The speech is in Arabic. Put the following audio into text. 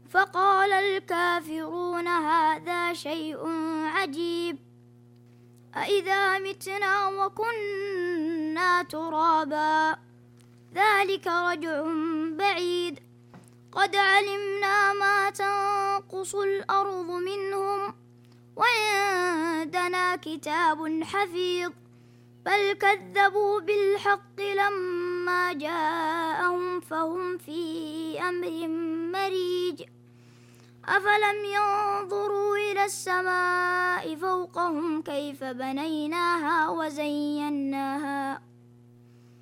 فقال الكافرون هذا شيء عجيب أإذا متنا وكنا ترابا ذلك رجع بعيد قد علمنا ما تنقص الأرض منهم وعندنا كتاب حفيظ بل كذبوا بالحق لما جاءهم فهم في أمر مريج أفلم ينظروا إلى السماء فوقهم كيف بنيناها وزيناها